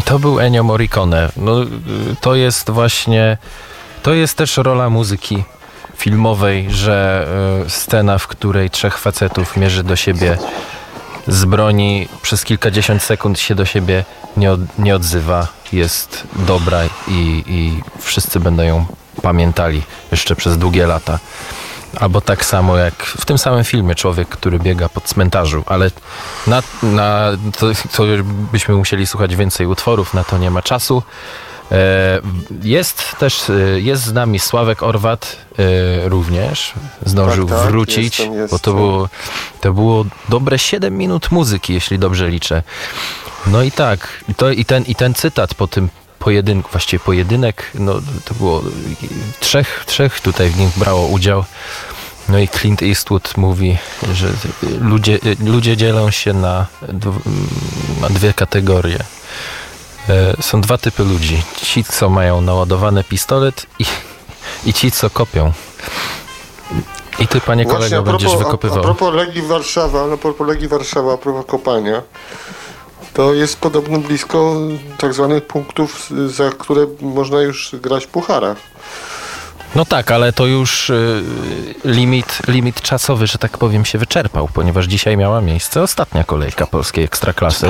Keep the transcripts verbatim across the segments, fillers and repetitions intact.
To był Ennio Morricone. No, to jest właśnie, to jest też rola muzyki filmowej, że y, scena, w której trzech facetów mierzy do siebie z broni, przez kilkadziesiąt sekund się do siebie nie, od, nie odzywa, jest dobra i, i wszyscy będą ją pamiętali jeszcze przez długie lata. Albo tak samo jak w tym samym filmie Człowiek, który biega po cmentarzu, ale na, na to, to byśmy musieli słuchać więcej utworów, na to nie ma czasu. Jest też, jest z nami Sławek Orwat również, zdążył tak, tak, wrócić, jestem, jestem. Bo to było, to było dobre siedem minut muzyki, jeśli dobrze liczę. No i tak, to, i, ten, i ten cytat po tym pojedynku, właściwie pojedynek, no to było trzech, trzech tutaj w nim brało udział. No i Clint Eastwood mówi, że ludzie, ludzie dzielą się na, na dwie kategorie. Są dwa typy ludzi. Ci, co mają naładowany pistolet i, i ci, co kopią. I ty, panie kolego, Właśnie, będziesz propos, wykopywał. A, a propos Legii Warszawa, a propos Legii Warszawa, a propos kopania, to jest podobno blisko tak zwanych punktów, za które można już grać w pucharach. No tak, ale to już y, limit, limit czasowy, że tak powiem, się wyczerpał, ponieważ dzisiaj miała miejsce ostatnia kolejka polskiej Ekstraklasy.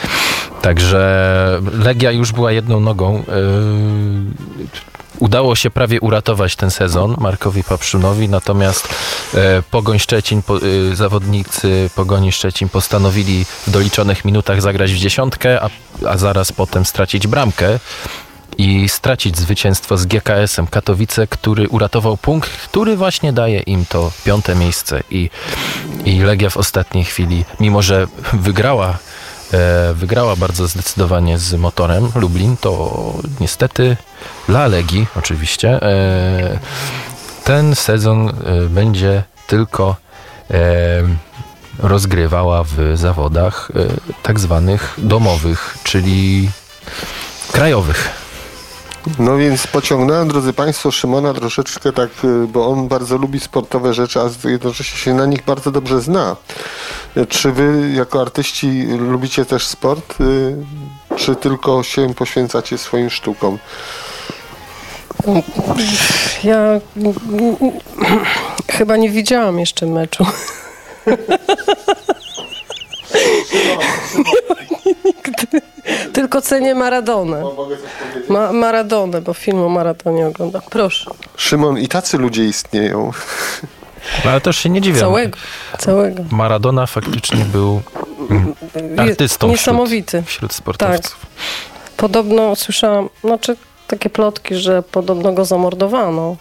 Także Legia już była jedną nogą. Y, udało się prawie uratować ten sezon Markowi Papszunowi, natomiast y, Pogoń Szczecin, po, y, zawodnicy Pogoni Szczecin postanowili w doliczonych minutach zagrać w dziesiątkę, a, a zaraz potem stracić bramkę i stracić zwycięstwo z G K S-em Katowice, który uratował punkt, który właśnie daje im to piąte miejsce. I, i Legia w ostatniej chwili, mimo że wygrała, e, wygrała bardzo zdecydowanie z Motorem Lublin, to niestety dla Legii oczywiście e, ten sezon e, będzie tylko e, rozgrywała w zawodach e, tak zwanych domowych, czyli krajowych. No więc pociągnąłem, drodzy Państwo, Szymona troszeczkę tak, bo on bardzo lubi sportowe rzeczy, a jednocześnie się na nich bardzo dobrze zna. Czy wy jako artyści lubicie też sport, czy tylko się poświęcacie swoim sztukom? Ja chyba nie widziałam jeszcze meczu. Nigdy. Tylko cenię Maradonę. Ma- Maradonę, bo film o Maradonie oglądam. Proszę. Szymon, i tacy ludzie istnieją. No, ale też się nie dziwię. Całego. Całego. Maradona faktycznie był artystą niesamowity. Wśród, wśród sportowców. Tak. Podobno słyszałam, znaczy takie plotki, że podobno go zamordowano.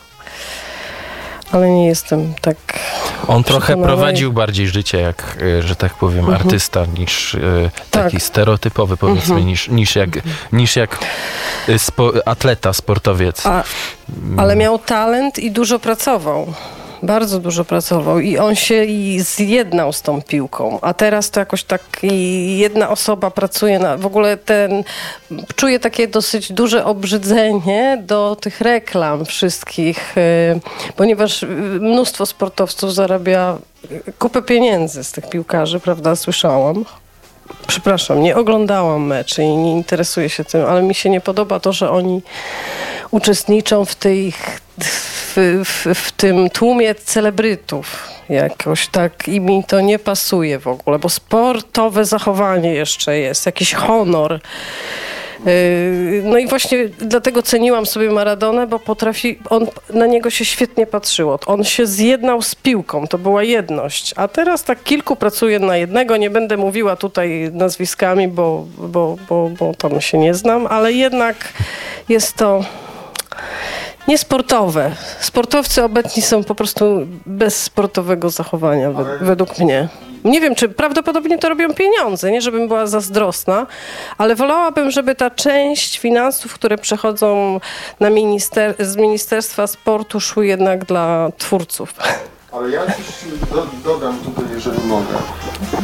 Ale nie jestem tak... On trochę prowadził bardziej życie jak, że tak powiem, uh-huh. artysta niż taki tak. stereotypowy, powiedzmy, uh-huh. niż, niż jak, niż jak spo, atleta, sportowiec. A, ale miał talent i dużo pracował. Bardzo dużo pracował i on się i zjednał z tą piłką, a teraz to jakoś tak jedna osoba pracuje na, w ogóle ten, czuję takie dosyć duże obrzydzenie do tych reklam wszystkich, yy, ponieważ mnóstwo sportowców zarabia kupę pieniędzy z tych piłkarzy, prawda, słyszałam. Przepraszam, nie oglądałam meczy i nie interesuję się tym, ale mi się nie podoba to, że oni uczestniczą w tej, w, w, w tym tłumie celebrytów. Jakoś tak i mi to nie pasuje w ogóle, bo sportowe zachowanie jeszcze jest, jakiś honor. No i właśnie dlatego ceniłam sobie Maradonę, bo potrafi, on, na niego się świetnie patrzyło. On się zjednał z piłką, to była jedność. A teraz tak kilku pracuje na jednego, nie będę mówiła tutaj nazwiskami, bo, bo, bo, bo tam się nie znam, ale jednak jest to niesportowe. Sportowcy obecni są po prostu bez sportowego zachowania, we, według mnie. Nie wiem, czy prawdopodobnie to robią pieniądze, nie żebym była zazdrosna, ale wolałabym, żeby ta część finansów, które przechodzą na minister- z Ministerstwa Sportu, szły jednak dla twórców. Ale ja coś do, dodam tutaj, jeżeli mogę.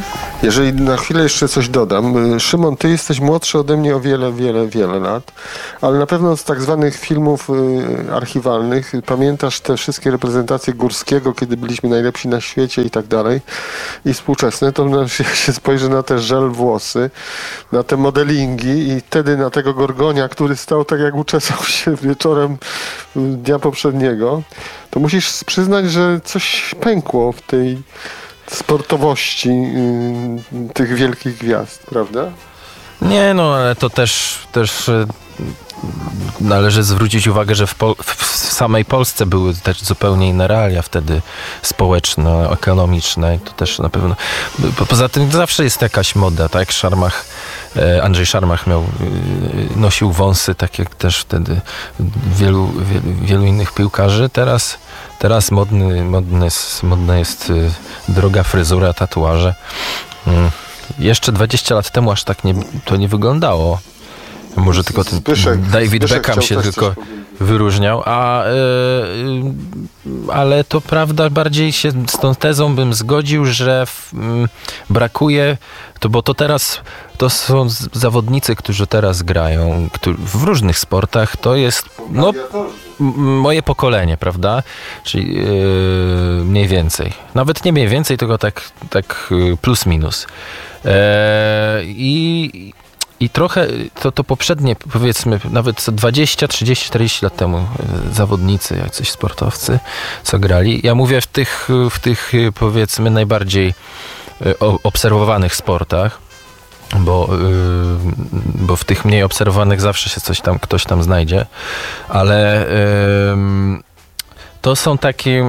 Jeżeli na chwilę jeszcze coś dodam. Szymon, ty jesteś młodszy ode mnie o wiele, wiele, wiele lat, ale na pewno z tak zwanych filmów archiwalnych pamiętasz te wszystkie reprezentacje Górskiego, kiedy byliśmy najlepsi na świecie i tak dalej, i współczesne, to się spojrzy na te żel włosy, na te modelingi i wtedy na tego Gorgonia, który stał tak jak uczesał się wieczorem dnia poprzedniego, to musisz przyznać, że coś pękło w tej sportowości y, tych wielkich gwiazd, prawda? Nie, no ale to też, też należy zwrócić uwagę, że w, Pol- w samej Polsce były też zupełnie inne realia wtedy społeczne, ekonomiczne. To też na pewno. Poza tym zawsze jest jakaś moda, tak? Szarmach, Andrzej Szarmach miał, nosił wąsy, tak jak też wtedy wielu, wielu, wielu innych piłkarzy. Teraz, teraz modny, modny, modna jest droga fryzura, tatuaże. Jeszcze dwadzieścia lat temu aż tak nie, to nie wyglądało. Może tylko ten Zbyszek, David Zbyszek Beckham się tylko wyróżniał, a, yy, ale to prawda, bardziej się z tą tezą bym zgodził, że w, m, brakuje, to bo to teraz, to są z, zawodnicy, którzy teraz grają którzy, w różnych sportach, to jest no, m, moje pokolenie, prawda? Czyli yy, mniej więcej. Nawet nie mniej więcej, tylko tak, tak plus minus. Yy, I I trochę to, to poprzednie, powiedzmy, nawet dwadzieścia, trzydzieści, czterdzieści lat temu zawodnicy, jacyś sportowcy, co grali. Ja mówię w tych, w tych powiedzmy, najbardziej obserwowanych sportach, bo, bo w tych mniej obserwowanych zawsze się coś tam, ktoś tam znajdzie, ale to są takie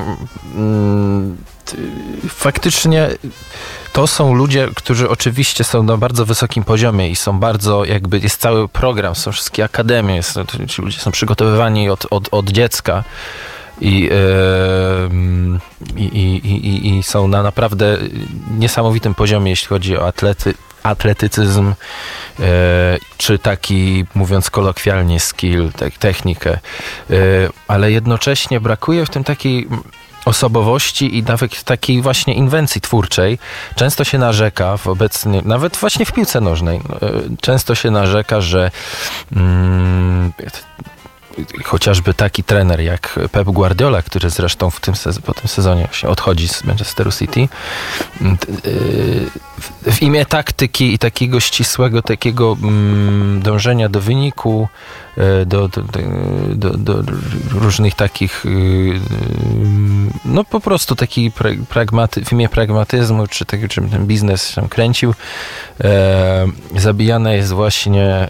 faktycznie to są ludzie, którzy oczywiście są na bardzo wysokim poziomie i są bardzo, jakby jest cały program, są wszystkie akademie, jest, ci ludzie są przygotowywani od, od, od dziecka i, yy, i, i, i, i są na naprawdę niesamowitym poziomie, jeśli chodzi o atlety, atletycyzm, yy, czy taki, mówiąc kolokwialnie, skill, te, technikę, yy, ale jednocześnie brakuje w tym takiej osobowości i nawet takiej właśnie inwencji twórczej. Często się narzeka w obecnie, nawet właśnie w piłce nożnej, często się narzeka, że mm, chociażby taki trener jak Pep Guardiola, który zresztą w tym sez- po tym sezonie się odchodzi z Manchesteru City, w imię taktyki i takiego ścisłego, takiego mm, dążenia do wyniku, do, do, do, do, do różnych takich, no po prostu taki pragmaty, w imię pragmatyzmu, czy, taki, czy ten biznes się kręcił, e, zabijana jest właśnie e,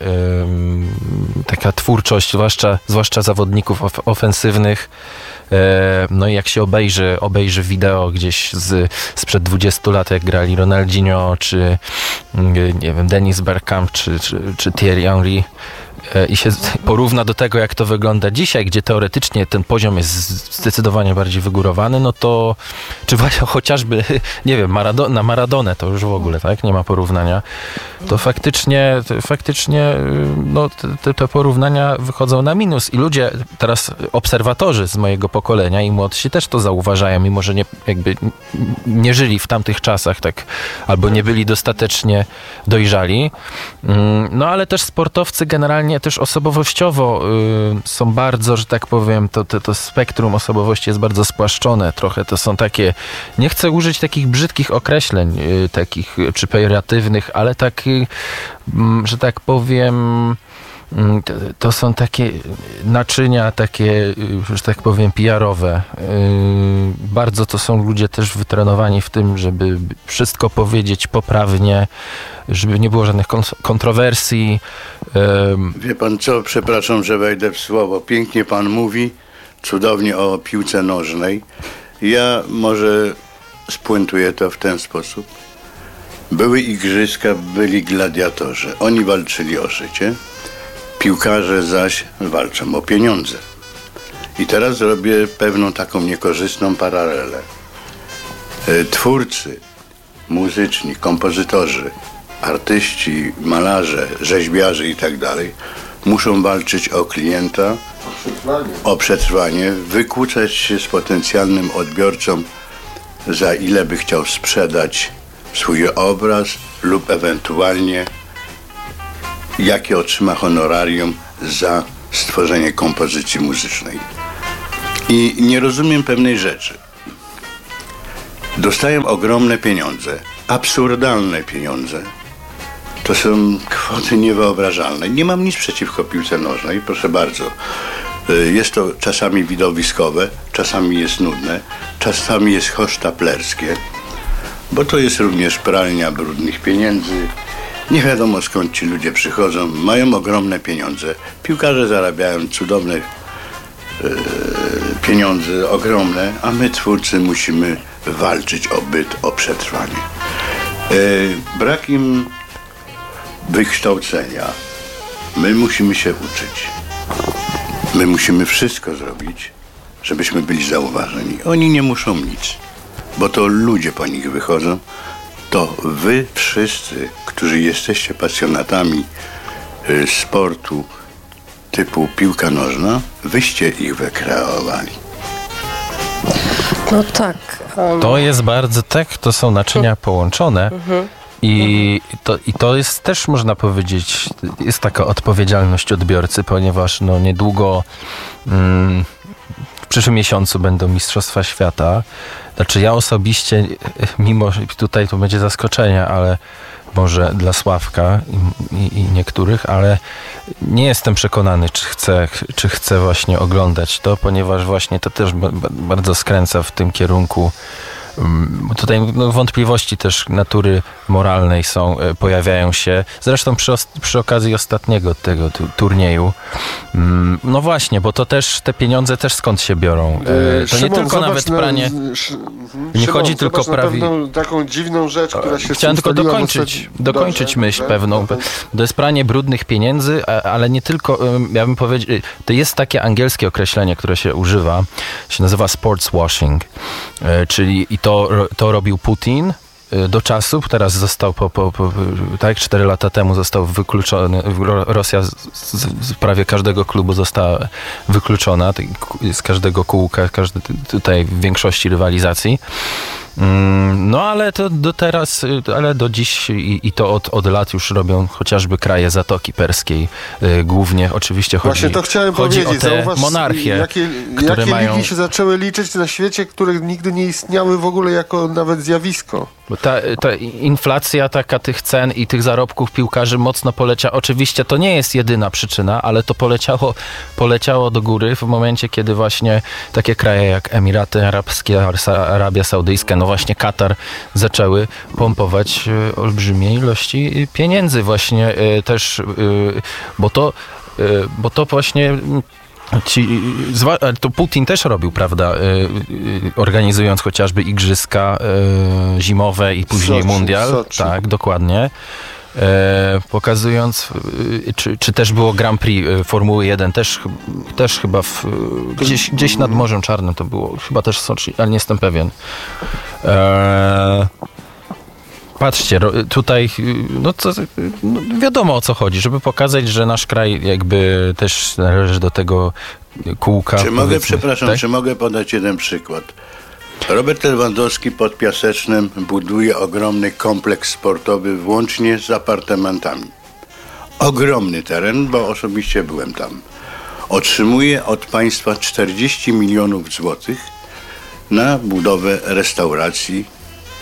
taka twórczość, zwłaszcza, zwłaszcza zawodników of, ofensywnych. E, no i jak się obejrzy, obejrzy wideo gdzieś z, sprzed dwudziestu lat, jak grali Ronaldinho, czy nie wiem, Dennis Bergkamp, czy, czy, czy Thierry Henry, i się porówna do tego, jak to wygląda dzisiaj, gdzie teoretycznie ten poziom jest zdecydowanie bardziej wygórowany, no to czy chociażby, nie wiem, Marado- na Maradonę to już w ogóle, tak, nie ma porównania, to faktycznie, to faktycznie no, te, te porównania wychodzą na minus i ludzie, teraz obserwatorzy z mojego pokolenia i młodsi też to zauważają, mimo że nie, jakby nie żyli w tamtych czasach, tak, albo nie byli dostatecznie dojrzali, no ale też sportowcy generalnie też osobowościowo y, są bardzo, że tak powiem, to, to, to spektrum osobowości jest bardzo spłaszczone. Trochę to są takie, nie chcę użyć takich brzydkich określeń, y, takich czy pejoratywnych, ale tak, y, y, że tak powiem, y, to, to są takie naczynia, takie, y, że tak powiem, P R-owe. Y, bardzo to są ludzie też wytrenowani w tym, żeby wszystko powiedzieć poprawnie, żeby nie było żadnych kontrowersji. Wie pan co, przepraszam, że wejdę w słowo. Pięknie pan mówi, cudownie o piłce nożnej. Ja może spuentuję to w ten sposób. Były igrzyska, byli gladiatorzy. Oni walczyli o życie. Piłkarze zaś walczą o pieniądze. I teraz robię pewną taką niekorzystną paralelę. Twórcy muzyczni, kompozytorzy, artyści, malarze, rzeźbiarze i tak dalej muszą walczyć o klienta, o przetrwanie. o przetrwanie, wykłócać się z potencjalnym odbiorcą, za ile by chciał sprzedać swój obraz lub ewentualnie jakie otrzyma honorarium za stworzenie kompozycji muzycznej. I nie rozumiem pewnej rzeczy. Dostają ogromne pieniądze, absurdalne pieniądze. To są kwoty niewyobrażalne. Nie mam nic przeciwko piłce nożnej, proszę bardzo. Jest to czasami widowiskowe, czasami jest nudne, czasami jest hosztaplerskie, bo to jest również pralnia brudnych pieniędzy. Nie wiadomo skąd ci ludzie przychodzą, mają ogromne pieniądze. Piłkarze zarabiają cudowne e, pieniądze, ogromne, a my twórcy musimy walczyć o byt, o przetrwanie. E, brak im wykształcenia. My musimy się uczyć. My musimy wszystko zrobić, żebyśmy byli zauważeni. Oni nie muszą nic, bo to ludzie po nich wychodzą. To wy wszyscy, którzy jesteście pasjonatami y, sportu typu piłka nożna, wyście ich wykreowali. No tak. Um... To jest bardzo tak, to są naczynia połączone. Mhm. I to, I to jest też, można powiedzieć, jest taka odpowiedzialność odbiorcy, ponieważ no niedługo mm, w przyszłym miesiącu będą Mistrzostwa Świata. Znaczy ja osobiście, mimo że tutaj to będzie zaskoczenie, ale może dla Sławka i, i, i niektórych, ale nie jestem przekonany, czy chcę, czy chcę właśnie oglądać to, ponieważ właśnie to też b- bardzo skręca w tym kierunku. Tutaj no, wątpliwości też natury moralnej są, e, pojawiają się. Zresztą przy, przy okazji ostatniego tego tu, turnieju. Mm, no właśnie, bo to też, te pieniądze też skąd się biorą. E, to Szymon, nie tylko nawet na, pranie. sz, nie Szymon, chodzi tylko o prawie. Taką dziwną rzecz, która się Chciałem tylko dokończyć, ostatni... dokończyć dobrze, myśl dobrze, pewną. dobrze. To jest pranie brudnych pieniędzy, ale nie tylko, ja bym powiedział, to jest takie angielskie określenie, które się używa, się nazywa sports washing, czyli i to, to robił Putin do czasu, teraz został po, po, po tak, cztery lata temu został wykluczony, Rosja z, z, z prawie każdego klubu została wykluczona, z każdego kółka, każdy, tutaj w większości rywalizacji. No ale to do teraz, ale do dziś i, i to od, od lat już robią chociażby kraje Zatoki Perskiej. Yy, głównie oczywiście chodzi, Właśnie to chciałem chodzi powiedzieć. o te Zauważ, monarchie, jakie, które jakie mają... ligi się zaczęły liczyć na świecie, które nigdy nie istniały w ogóle jako nawet zjawisko. Bo ta, ta inflacja taka tych cen i tych zarobków piłkarzy mocno poleciała. Oczywiście to nie jest jedyna przyczyna, ale to poleciało, poleciało do góry w momencie, kiedy właśnie takie kraje jak Emiraty Arabskie, Arabia Saudyjska, no właśnie Katar zaczęły pompować olbrzymie ilości pieniędzy właśnie też, bo to, bo to właśnie Ci, to Putin też robił, prawda, organizując chociażby igrzyska zimowe i później Soczi, mundial. Soczi. Tak, dokładnie. Pokazując, czy, czy też było Grand Prix Formuły jeden, też, też chyba w, gdzieś, gdzieś nad Morzem Czarnym to było, chyba też Soczi, ale nie jestem pewien. Eee, Patrzcie, tutaj no to, no wiadomo o co chodzi, żeby pokazać, że nasz kraj jakby też należy do tego kółka. Czy mogę, przepraszam, tak? Czy mogę podać jeden przykład? Robert Lewandowski pod Piasecznem buduje ogromny kompleks sportowy włącznie z apartamentami. Ogromny teren, bo osobiście byłem tam. Otrzymuje od państwa czterdzieści milionów złotych na budowę restauracji.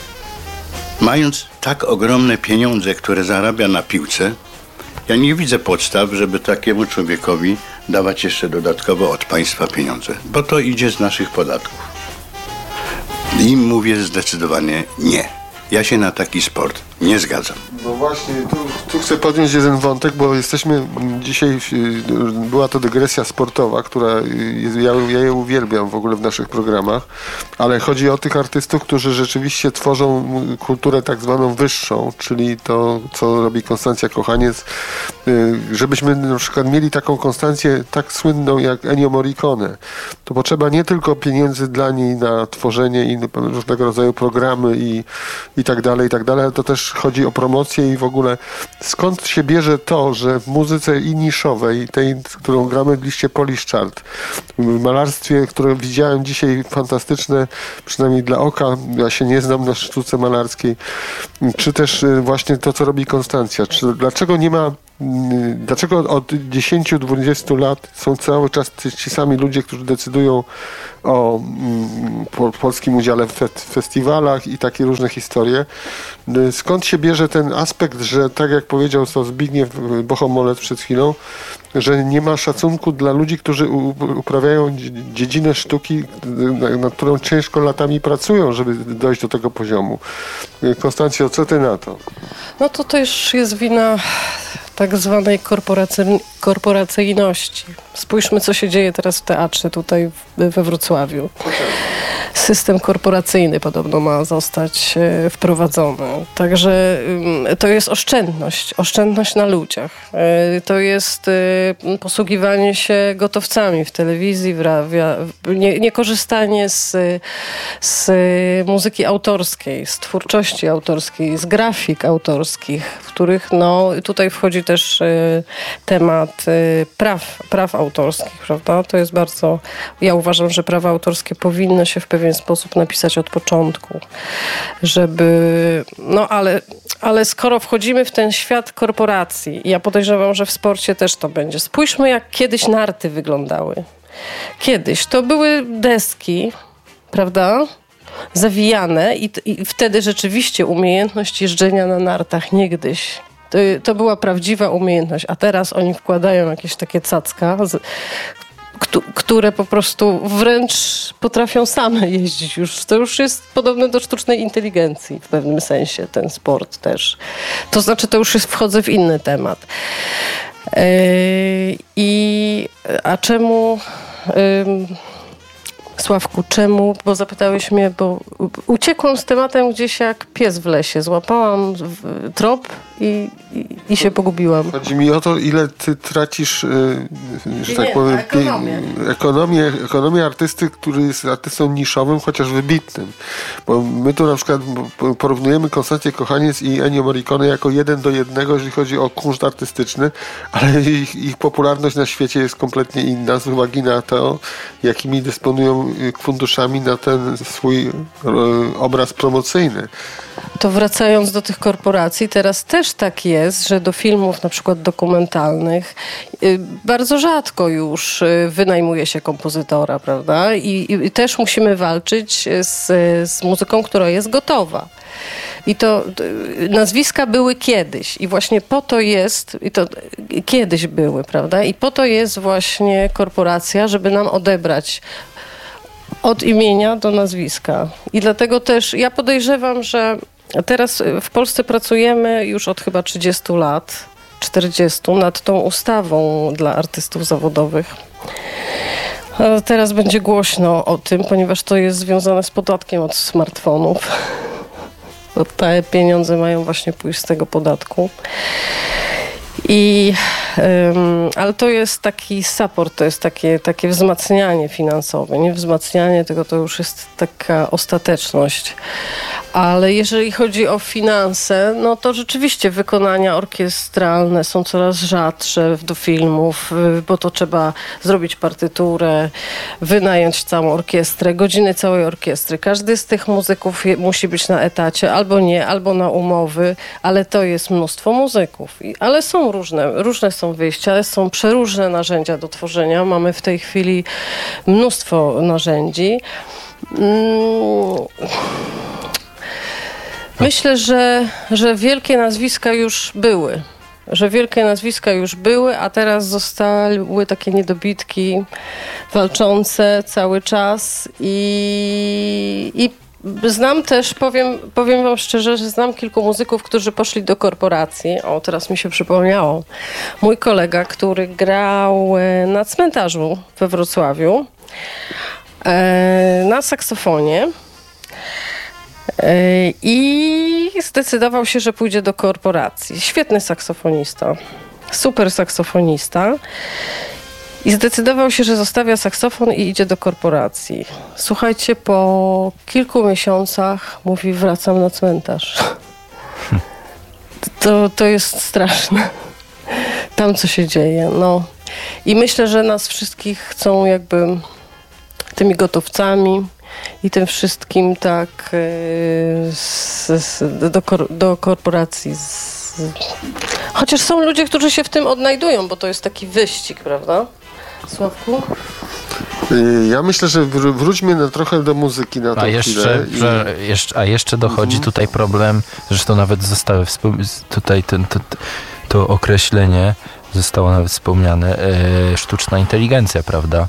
Mając tak ogromne pieniądze, które zarabia na piłce, ja nie widzę podstaw, żeby takiemu człowiekowi dawać jeszcze dodatkowo od państwa pieniądze, bo to idzie z naszych podatków. I mówię zdecydowanie nie. Ja się na taki sport nie zgadzam. No właśnie, tu, tu chcę podjąć jeden wątek, bo jesteśmy dzisiaj, była to dygresja sportowa, która, ja, ja je uwielbiam w ogóle w naszych programach, ale chodzi o tych artystów, którzy rzeczywiście tworzą kulturę tak zwaną wyższą, czyli to, co robi Konstancja Kochaniec, żebyśmy na przykład mieli taką Konstancję tak słynną jak Ennio Morricone, to potrzeba nie tylko pieniędzy dla niej na tworzenie i różnego rodzaju programy i, i tak dalej, i tak dalej, ale to też chodzi o promocję i w ogóle skąd się bierze to, że w muzyce i niszowej, tej, którą gramy w liście Polish Chart, malarstwie, które widziałem dzisiaj, fantastyczne, przynajmniej dla oka, ja się nie znam na sztuce malarskiej, czy też właśnie to, co robi Konstancja. Czy, dlaczego nie ma Dlaczego od dziesięciu do dwudziestu lat są cały czas ci sami ludzie, którzy decydują o po, polskim udziale w fe, festiwalach i takie różne historie? Skąd się bierze ten aspekt, że tak jak powiedział to Zbigniew Bohomolec przed chwilą, że nie ma szacunku dla ludzi, którzy uprawiają dziedzinę sztuki, nad którą ciężko latami pracują, żeby dojść do tego poziomu. Konstancjo, co ty na to? No to też jest wina tak zwanej korporacy- korporacyjności. Spójrzmy, co się dzieje teraz w teatrze tutaj we Wrocławiu. System korporacyjny podobno ma zostać e, wprowadzony. Także e, to jest oszczędność. Oszczędność na ludziach. E, to jest e, posługiwanie się gotowcami w telewizji, w radio, nie, nie korzystanie z, z muzyki autorskiej, z twórczości autorskiej, z grafik autorskich, w których no, tutaj wchodzi też e, temat e, praw, praw autorskich, prawda? To jest bardzo... Ja uważam, że prawa autorskie powinny się w pewien sposób napisać od początku, żeby... No ale, ale skoro wchodzimy w ten świat korporacji, ja podejrzewam, że w sporcie też to będzie. Spójrzmy, jak kiedyś narty wyglądały. Kiedyś to były deski, prawda? Zawijane i, i wtedy rzeczywiście umiejętność jeżdżenia na nartach niegdyś. To, to była prawdziwa umiejętność, a teraz oni wkładają jakieś takie cacka, z, które po prostu wręcz potrafią same jeździć już. To już jest podobne do sztucznej inteligencji w pewnym sensie, ten sport też. To znaczy, to już jest, wchodzę w inny temat. Yy, I a czemu... Yy, Sławku, czemu? Bo zapytałeś mnie, bo uciekłam z tematem gdzieś jak pies w lesie. Złapałam trop i, i, i się pogubiłam. Chodzi mi o to, ile ty tracisz, że nie, tak powiem, ekonomię. ekonomię, ekonomię artysty, który jest artystą niszowym, chociaż wybitnym. Bo my tu na przykład porównujemy Konstancję Kochaniec i Ennio Morricone jako jeden do jednego, jeżeli chodzi o kunszt artystyczny, ale ich, ich popularność na świecie jest kompletnie inna z uwagi na to, jakimi dysponują funduszami na ten swój obraz promocyjny. To wracając do tych korporacji, teraz też tak jest, że do filmów na przykład dokumentalnych bardzo rzadko już wynajmuje się kompozytora, prawda? I, i też musimy walczyć z, z muzyką, która jest gotowa. I to nazwiska były kiedyś i właśnie po to jest, i to kiedyś były, prawda? I po to jest właśnie korporacja, żeby nam odebrać od imienia do nazwiska. I dlatego też ja podejrzewam, że teraz w Polsce pracujemy już od chyba trzydziestu lat, czterdziestu nad tą ustawą dla artystów zawodowych. Teraz będzie głośno o tym, ponieważ to jest związane z podatkiem od smartfonów. Bo te pieniądze mają właśnie pójść z tego podatku. I, um, ale to jest taki support, to jest takie, takie wzmacnianie finansowe. Nie wzmacnianie, tylko to już jest taka ostateczność. Ale jeżeli chodzi o finanse, no to rzeczywiście wykonania orkiestralne są coraz rzadsze do filmów, bo to trzeba zrobić partyturę, wynająć całą orkiestrę, godziny całej orkiestry. Każdy z tych muzyków je, musi być na etacie, albo nie, albo na umowy, ale to jest mnóstwo muzyków. I, ale są różne, różne są wyjścia, ale są przeróżne narzędzia do tworzenia. Mamy w tej chwili mnóstwo narzędzi. Mm. Myślę, że, że wielkie nazwiska już były. Że wielkie nazwiska już były, a teraz zostały takie niedobitki walczące cały czas. I, i znam też, powiem, powiem wam szczerze, że znam kilku muzyków, którzy poszli do korporacji. O, teraz mi się przypomniało. Mój kolega, który grał na cmentarzu we Wrocławiu na saksofonie. I zdecydował się, że pójdzie do korporacji. Świetny saksofonista, super saksofonista. I zdecydował się, że zostawia saksofon i idzie do korporacji. Słuchajcie, po kilku miesiącach mówi, wracam na cmentarz. To, to jest straszne. Tam co się dzieje, no. I myślę, że nas wszystkich chcą jakby tymi gotowcami i tym wszystkim tak yy, z, z, do, kor, do korporacji. Z, chociaż są ludzie, którzy się w tym odnajdują, bo to jest taki wyścig, prawda? Sławku? Ja myślę, że wr- wróćmy na trochę do muzyki na tą A jeszcze, chwilę. że, jeszcze, a jeszcze dochodzi Mhm. tutaj problem, zresztą nawet zostały wspom- tutaj ten, to, to określenie zostało nawet wspomniane, e, sztuczna inteligencja, prawda?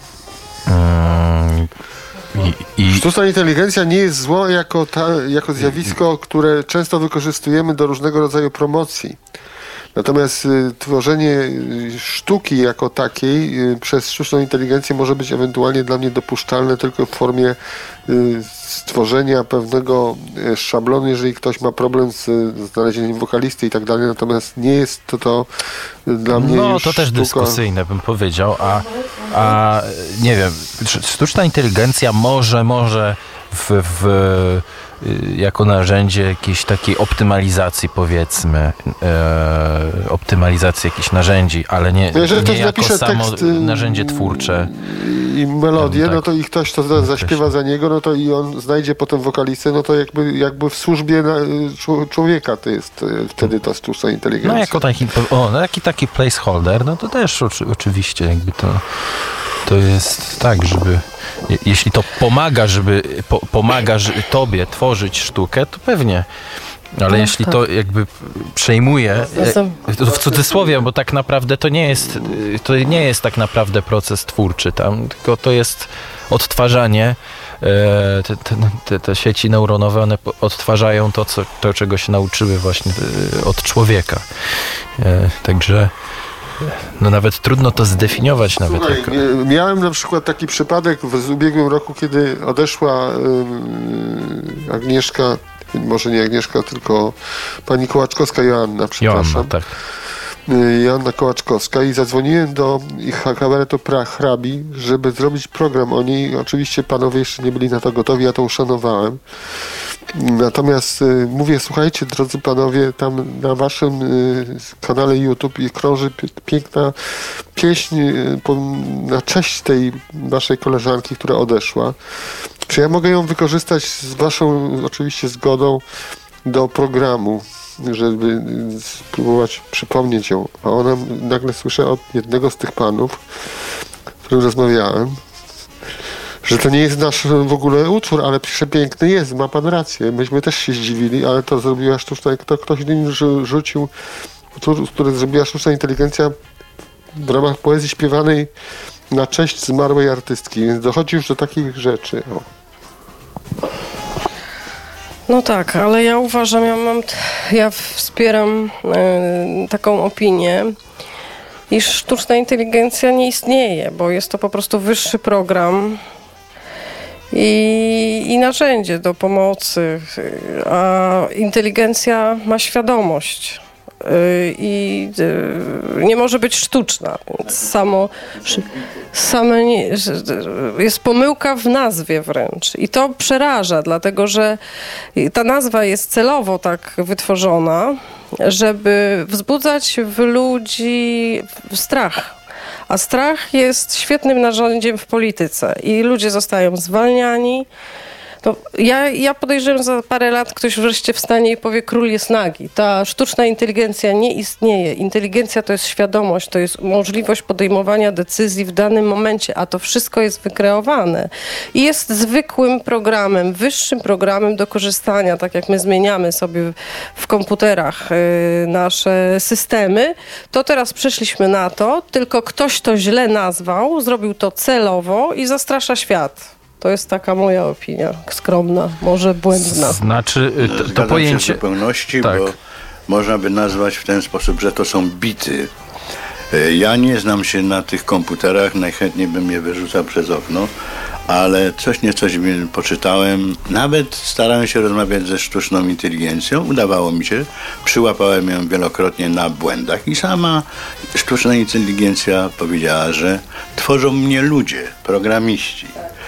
Mm, i, i, Sztuczna inteligencja nie jest zło jako, ta, jako zjawisko, które często wykorzystujemy do różnego rodzaju promocji. Natomiast y, tworzenie y, sztuki jako takiej y, przez sztuczną inteligencję może być ewentualnie dla mnie dopuszczalne tylko w formie y, stworzenia pewnego y, szablonu, jeżeli ktoś ma problem z, z znalezieniem wokalisty i tak dalej. Natomiast nie jest to, to y, dla mnie no już to też sztuka. dyskusyjne bym powiedział, a, a nie wiem, sz- sztuczna inteligencja może, może w, w, y, jako narzędzie jakiejś takiej optymalizacji, powiedzmy, e, optymalizacji jakichś narzędzi, ale nie, No jeżeli nie ktoś jako napisze samo tekst, y, narzędzie twórcze. i melodię, Ja bym no tak to i ktoś to za, zaśpiewa za niego, no to i on znajdzie potem wokalistę, no to jakby, jakby w służbie na, czł- człowieka to jest y, wtedy ta sztuczna inteligencja. No jako taki, o, no, taki, taki placeholder, no to też oczy, oczywiście jakby to, to jest tak, żeby je, jeśli to pomaga, żeby po, pomaga że, tobie tworzyć sztukę, to pewnie. Ale No, jeśli tak. to jakby przejmuje, Jestem- e, to w cudzysłowie, bo tak naprawdę to nie jest, to nie jest tak naprawdę proces twórczy tam, tylko to jest odtwarzanie. E, Te, te, te, te sieci neuronowe, one po- odtwarzają to, co, to, czego się nauczyły właśnie e, od człowieka. E, Także no nawet trudno to zdefiniować nawet. Słuchaj, jako- mia- miałem na przykład taki przypadek w z ubiegłym roku, kiedy odeszła ym, Agnieszka, może nie Agnieszka, tylko pani Kołaczkowska Joanna, przepraszam. Joanna, tak. Y, Joanna Kołaczkowska i zadzwoniłem do ich kabaretu Prahrabi, żeby zrobić program o niej. Oczywiście panowie jeszcze nie byli na to gotowi, ja to uszanowałem. Natomiast y, mówię, słuchajcie, drodzy panowie, tam na waszym y, kanale YouTube krąży pi- piękna pieśń y, po, na cześć tej waszej koleżanki, która odeszła. Czy ja mogę ją wykorzystać z waszą oczywiście zgodą do programu, żeby y, spróbować przypomnieć ją? A ona nagle słyszę od jednego z tych panów, z którym rozmawiałem, że to nie jest nasz w ogóle utwór, ale przepiękny jest, ma pan rację. Myśmy też się zdziwili, ale to zrobiła sztuczna, kto, ktoś inny rzu- rzucił utwór, który zrobiła sztuczna inteligencja w ramach poezji śpiewanej na cześć zmarłej artystki, więc dochodzi już do takich rzeczy. O. No tak, ale ja uważam, ja mam, ja wspieram e, taką opinię, iż sztuczna inteligencja nie istnieje, bo jest to po prostu wyższy program i, i narzędzie do pomocy, a inteligencja ma świadomość y, i y, nie może być sztuczna, więc samo, same nie, jest pomyłka w nazwie wręcz i to przeraża, dlatego że ta nazwa jest celowo tak wytworzona, żeby wzbudzać w ludzi strach. A strach jest świetnym narzędziem w polityce i ludzie zostają zwalniani. No, ja, ja podejrzewam, że za parę lat ktoś wreszcie wstanie i powie, król jest nagi. Ta sztuczna inteligencja nie istnieje. Inteligencja to jest świadomość, to jest możliwość podejmowania decyzji w danym momencie, a to wszystko jest wykreowane. I jest zwykłym programem, wyższym programem do korzystania, tak jak my zmieniamy sobie w komputerach y, nasze systemy, to teraz przeszliśmy na to, tylko ktoś to źle nazwał, zrobił to celowo i zastrasza świat. To jest taka moja opinia, skromna, może błędna. Znaczy y, to, to Zgadzam się w pojęcie... zupełności, tak. bo można by nazwać w ten sposób, że to są bity. E, Ja nie znam się na tych komputerach, najchętniej bym je wyrzucał przez okno, ale coś niecoś poczytałem. Nawet starałem się rozmawiać ze sztuczną inteligencją, udawało mi się. Przyłapałem ją wielokrotnie na błędach i sama sztuczna inteligencja powiedziała, że tworzą mnie ludzie, programiści.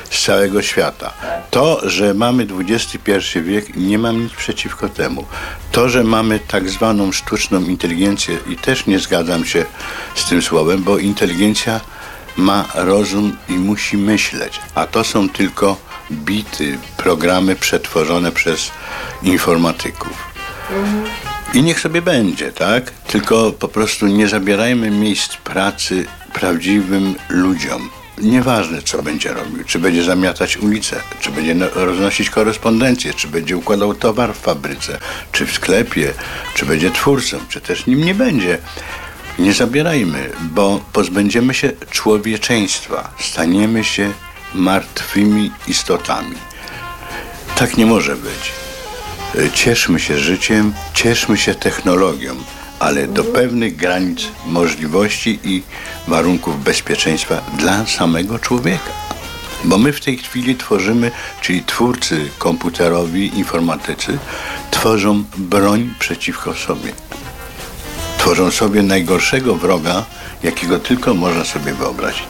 z całego świata. To, że mamy dwudziesty pierwszy wiek, nie mam nic przeciwko temu. To, że mamy tak zwaną sztuczną inteligencję i też nie zgadzam się z tym słowem, bo inteligencja ma rozum i musi myśleć, a to są tylko bity, programy przetworzone przez informatyków. I niech sobie będzie, tak? Tylko po prostu nie zabierajmy miejsc pracy prawdziwym ludziom. Nieważne, co będzie robił, czy będzie zamiatać ulicę, czy będzie roznosić korespondencję, czy będzie układał towar w fabryce, czy w sklepie, czy będzie twórcą, czy też nim nie będzie. Nie zabierajmy, bo pozbędziemy się człowieczeństwa, staniemy się martwymi istotami. Tak nie może być. Cieszmy się życiem, cieszmy się technologią, ale do pewnych granic możliwości i warunków bezpieczeństwa dla samego człowieka. Bo my w tej chwili tworzymy, czyli twórcy komputerowi, informatycy, tworzą broń przeciwko sobie. Tworzą sobie najgorszego wroga, jakiego tylko można sobie wyobrazić.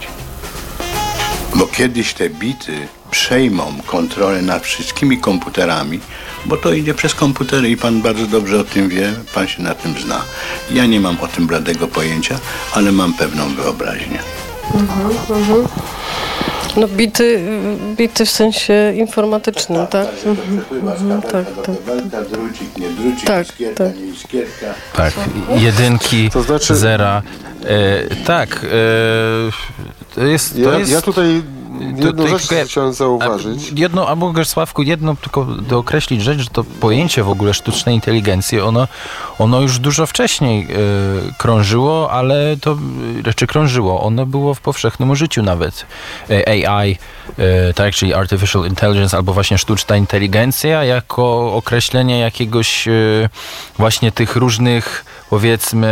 Bo kiedyś te bity przejmą kontrolę nad wszystkimi komputerami, bo to idzie przez komputery i pan bardzo dobrze o tym wie, pan się na tym zna. Ja nie mam o tym bladego pojęcia, ale mam pewną wyobraźnię. Mhm, mhm. No bity, bity w sensie informatycznym, tak? Tak, tak, mhm, tak, tak, tak. Drucik, nie drucik, tak, iskierka, tak. nie iskierka. Tak, jedynki, To znaczy- zera. E, tak, e, to jest... To Ja, jest ja tutaj jedną tutaj rzecz tylko- chciałem zauważyć. A jedno, a mogę, Sławku, jedno tylko dookreślić rzecz, że to pojęcie w ogóle sztucznej inteligencji, ono, ono już dużo wcześniej e, krążyło, ale to, czy krążyło, ono było w powszechnym użyciu nawet. E, A I, e, tak, czyli Artificial Intelligence, albo właśnie sztuczna inteligencja, jako określenie jakiegoś e, właśnie tych różnych, powiedzmy,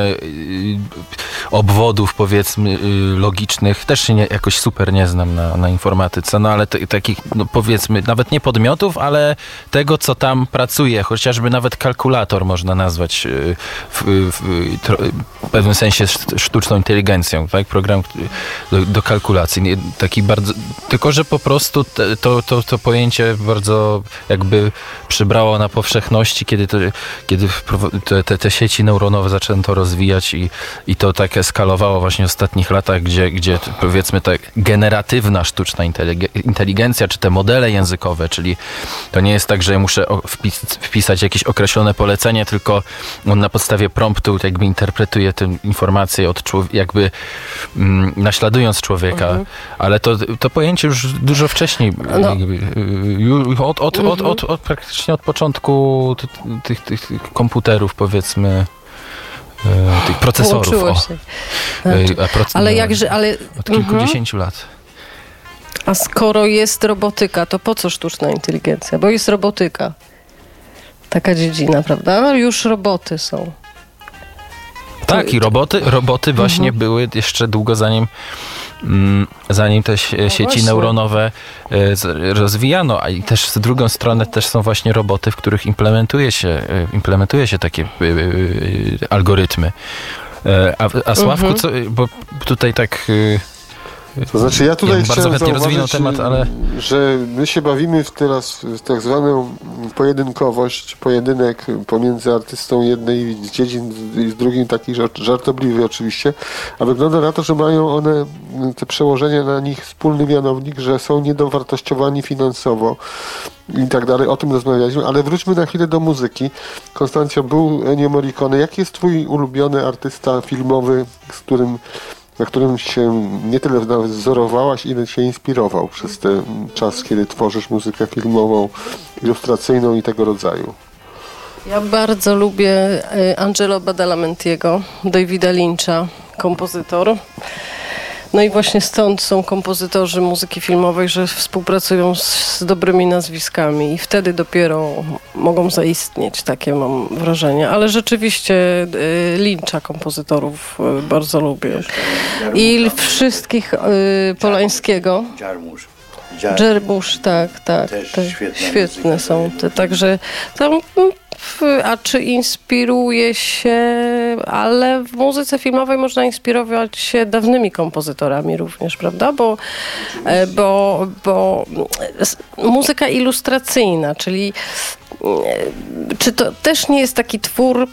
e, obwodów, powiedzmy, e, logicznych. Też się nie, jakoś super nie znam na, na informatyce, no ale te, takich, no powiedzmy, nawet nie podmiotów, ale tego, co tam pracuje, chociażby nawet kalkulator można nazwać y, w, w, w pewnym sensie sz- sztuczną inteligencją, tak? Program do, do kalkulacji. Nie, taki bardzo, tylko, że po prostu te, to, to, to pojęcie bardzo jakby przybrało na powszechności, kiedy, to, kiedy wprowa- te, te, te sieci neuronowe zaczęto rozwijać i, i to tak eskalowało właśnie w ostatnich latach, gdzie, gdzie powiedzmy tak generatywna sztuczna inteligencja, czy te modele językowe, czyli to nie jest tak, że ja muszę wpis- wpisać jakieś określone polecenie, tylko on na podstawie promptu jakby interpretuje tę informację od człowieka, jakby mm, naśladując człowieka, mhm. ale to, to pojęcie już dużo wcześniej, no. jakby, y, od, od, mhm. od, od, od praktycznie od początku t- tych, tych, tych komputerów, powiedzmy, y, tych procesorów. Połączyło o. się. Znaczy, A proc- ale jakże, ale... Od kilkudziesięciu mhm. lat. A skoro jest robotyka, to po co sztuczna inteligencja? Bo jest robotyka. Taka dziedzina, prawda? Już roboty są. Tak, i roboty, roboty właśnie mhm. były jeszcze długo zanim, mm, zanim te sie- no sieci właśnie. neuronowe e, z- rozwijano, a i też z drugą stronę też są właśnie roboty, w których implementuje się, e, implementuje się takie e, e, algorytmy. E, a, a Sławku, Mhm. co, bo tutaj tak... E, To znaczy ja tutaj ja bym bardzo chciałem chętnie rozwinął zauważyć, temat, ale... że my się bawimy w teraz w tak zwaną pojedynkowość, pojedynek pomiędzy artystą jednej z dziedzin i z drugim taki żart, żartobliwy oczywiście, a wygląda na to, że mają one te przełożenia na nich wspólny mianownik, że są niedowartościowani finansowo i tak dalej. O tym rozmawialiśmy, ale wróćmy na chwilę do muzyki. Konstancjo, był Ennio Morricone. Jaki jest twój ulubiony artysta filmowy, z którym na którym się nie tyle nawet wzorowałaś, ile się inspirował przez ten czas, kiedy tworzysz muzykę filmową, ilustracyjną i tego rodzaju? Ja bardzo lubię Angelo Badalamentiego, Davida Lyncha, kompozytor. No i właśnie stąd są kompozytorzy muzyki filmowej, że współpracują z, z dobrymi nazwiskami i wtedy dopiero mogą zaistnieć, takie mam wrażenie. Ale rzeczywiście y, Lyncha kompozytorów y, bardzo lubię. I wszystkich y, Polańskiego. Jarmusz. Jarmusz, tak, tak. Też te, świetna świetne muzyka. są te, także tam... A czy inspiruje się ale w muzyce filmowej można inspirować się dawnymi kompozytorami również, prawda? Bo, bo, bo muzyka ilustracyjna, czyli czy to też nie jest taki twór,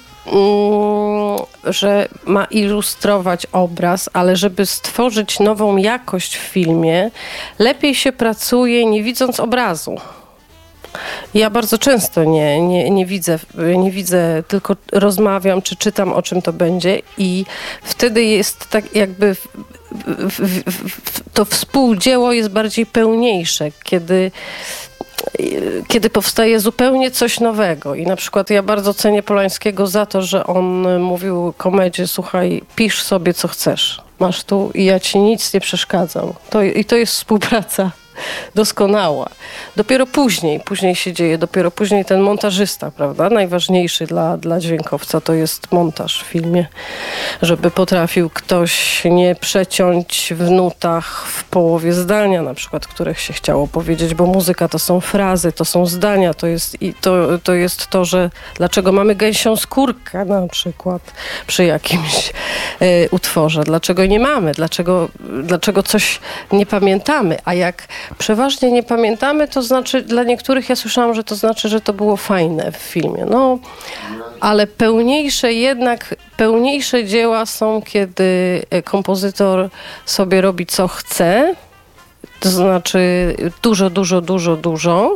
że ma ilustrować obraz, ale żeby stworzyć nową jakość w filmie, lepiej się pracuje nie widząc obrazu. Ja bardzo często nie, nie, nie widzę, nie widzę, tylko rozmawiam czy czytam, o czym to będzie i wtedy jest tak jakby w, w, w, to współdzieło jest bardziej pełniejsze, kiedy kiedy powstaje zupełnie coś nowego. I na przykład ja bardzo cenię Polańskiego za to, że on mówił komedzie, słuchaj, pisz sobie co chcesz. Masz tu i ja ci nic nie przeszkadzam. To, i to jest współpraca doskonała. Dopiero później, później się dzieje, dopiero później ten montażysta, prawda? Najważniejszy dla, dla dźwiękowca to jest montaż w filmie, żeby potrafił ktoś nie przeciąć w nutach w połowie zdania, na przykład, których się chciało powiedzieć, bo muzyka to są frazy, to są zdania, to jest, i to, to jest to, że dlaczego mamy gęsią skórkę na przykład przy jakimś y, utworze, dlaczego nie mamy, dlaczego, dlaczego coś nie pamiętamy, a jak przeważnie nie pamiętamy, to znaczy, dla niektórych ja słyszałam, że to znaczy, że to było fajne w filmie. No, ale pełniejsze jednak, pełniejsze dzieła są, kiedy kompozytor sobie robi co chce, to znaczy dużo, dużo, dużo, dużo.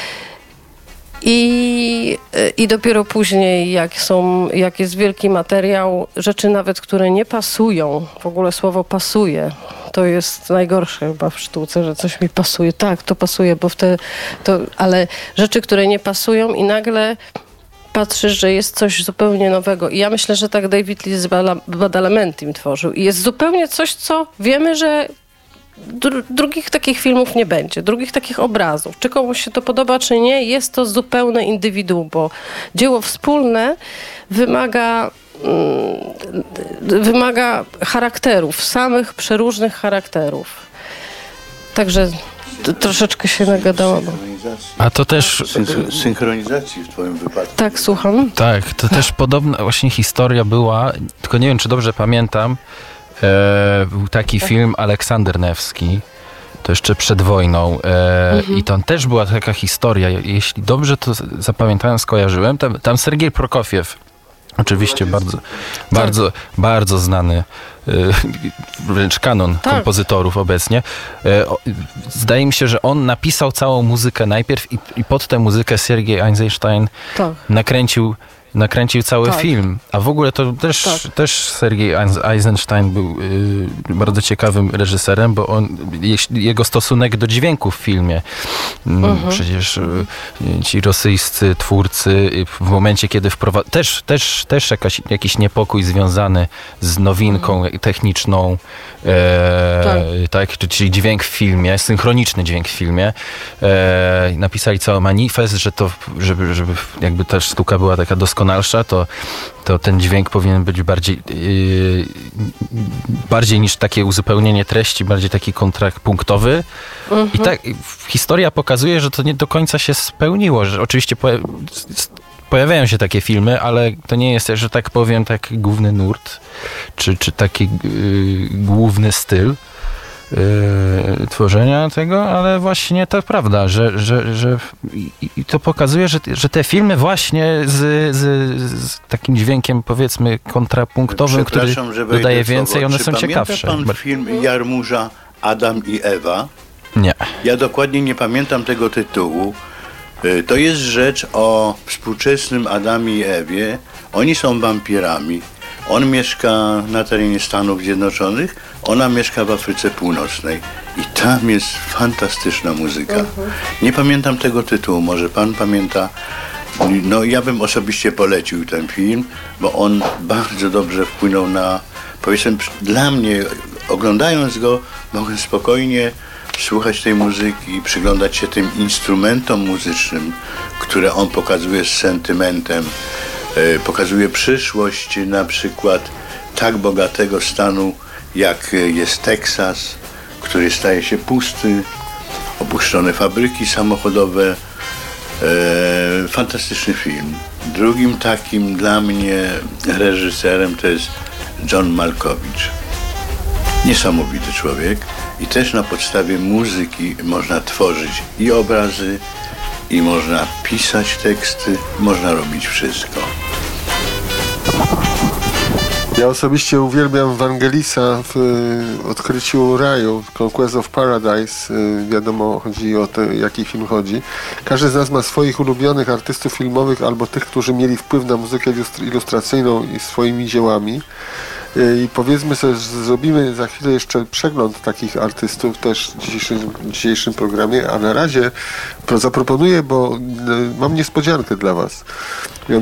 I, I dopiero później, jak, są, jak jest wielki materiał, rzeczy nawet, które nie pasują, w ogóle słowo pasuje, to jest najgorsze chyba w sztuce, że coś mi pasuje. Tak, to pasuje, bo w te, to, ale rzeczy, które nie pasują i nagle patrzysz, że jest coś zupełnie nowego. I ja myślę, że tak David Lee z Badalamenti tworzył. I jest zupełnie coś, co wiemy, że Dru- drugich takich filmów nie będzie, drugich takich obrazów. Czy komuś się to podoba, czy nie, jest to zupełne indywiduum, bo dzieło wspólne wymaga, mm, wymaga charakterów, samych przeróżnych charakterów. Także t- troszeczkę się nagadałam. A to też... Synchronizacji w twoim wypadku. Tak, słucham. Tak, to też podobna właśnie historia była, tylko nie wiem, czy dobrze pamiętam. E, był taki film Aleksander Newski, to jeszcze przed wojną e, mhm. i tam też była taka historia, jeśli dobrze to zapamiętałem, skojarzyłem, tam, tam Sergiej Prokofiew, oczywiście bardzo, tak. bardzo, bardzo znany e, wręcz kanon tak. kompozytorów obecnie. E, o, zdaje mi się, że on napisał całą muzykę najpierw i, i pod tę muzykę Sergiej Eisenstein tak. nakręcił nakręcił cały tak. film. A w ogóle to też, tak. też Sergiej Eisenstein był y, bardzo ciekawym reżyserem, bo on, jego stosunek do dźwięku w filmie, uh-huh. przecież y, ci rosyjscy twórcy w momencie, kiedy wprowadzili, też, też, też jakaś, jakiś niepokój związany z nowinką uh-huh. techniczną, e, tak. tak, czyli dźwięk w filmie, synchroniczny dźwięk w filmie. E, napisali cały manifest, że to, żeby, żeby jakby ta sztuka była taka doskonała, to, to ten dźwięk powinien być bardziej yy, bardziej niż takie uzupełnienie treści, bardziej taki kontrakt punktowy. Uh-huh. I tak historia pokazuje, że to nie do końca się spełniło, że oczywiście poja- pojawiają się takie filmy, ale to nie jest, że tak powiem, taki główny nurt, czy, czy taki yy, główny styl Yy, tworzenia tego, ale właśnie to prawda, że, że, że i, i to pokazuje, że, że te filmy właśnie z, z, z takim dźwiękiem, powiedzmy, kontrapunktowym, który dodaje więcej, słowo. One Czy są ciekawsze. Pamięta pan film Jarmuża Adam i Ewa? Nie. Ja dokładnie nie pamiętam tego tytułu. To jest rzecz o współczesnym Adamie i Ewie. Oni są wampirami. On mieszka na terenie Stanów Zjednoczonych, ona mieszka w Afryce Północnej. I tam jest fantastyczna muzyka. Uh-huh. Nie pamiętam tego tytułu, może pan pamięta. No ja bym osobiście polecił ten film, bo on bardzo dobrze wpłynął na, powiedzmy, dla mnie, oglądając go, mogę spokojnie słuchać tej muzyki, przyglądać się tym instrumentom muzycznym, które on pokazuje z sentymentem. Pokazuje przyszłość na przykład tak bogatego stanu, jak jest Teksas, który staje się pusty, opuszczone fabryki samochodowe, E, fantastyczny film. Drugim takim dla mnie reżyserem to jest John Malkovich. Niesamowity człowiek i też na podstawie muzyki można tworzyć i obrazy, i można pisać teksty, można robić wszystko. Ja osobiście uwielbiam Vangelisa w y, Odkryciu Raju, Conquest of Paradise. Y, wiadomo, chodzi o to, jaki film chodzi. Każdy z nas ma swoich ulubionych artystów filmowych albo tych, którzy mieli wpływ na muzykę ilustr- ilustracyjną i swoimi dziełami. I powiedzmy sobie, że zrobimy za chwilę jeszcze przegląd takich artystów też w dzisiejszym, dzisiejszym programie, a na razie zaproponuję, bo mam niespodziankę dla Was.